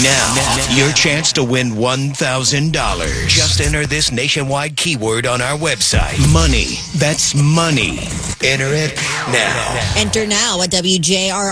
Now, your chance to win $1,000. Just enter this nationwide keyword on our website. Money. That's money. Enter it now. Enter now at WJR